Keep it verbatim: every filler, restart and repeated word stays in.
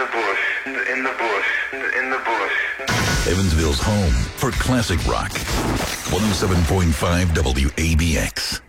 the bush, in the, in the bush, in the, in the bush. Evansville's home for classic rock. one oh seven point five W A B X.